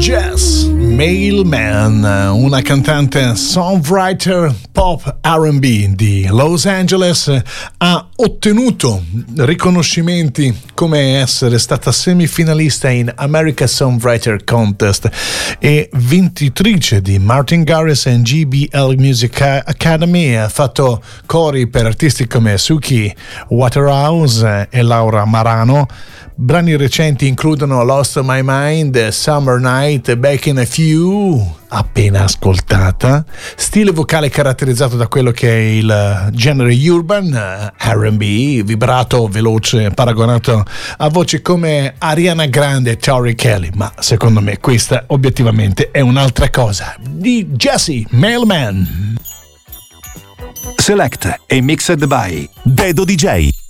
Jess Mailman, una cantante songwriter pop R&B di Los Angeles, ha ottenuto riconoscimenti come essere stata semifinalista in America Songwriter Contest e vincitrice di Martin Garrix and GBL Music Academy. Ha fatto cori per artisti come Suki Waterhouse e Laura Marano. Brani recenti includono Lost My Mind, Summer Night, Back in a Few, appena ascoltata, stile vocale caratterizzato da quello che è il genere urban, R&B, vibrato, veloce, paragonato a voci come Ariana Grande e Tori Kelly, ma secondo me questa obiettivamente è un'altra cosa. Di Jesse Mailman. Select e mixed by Dedo DJ.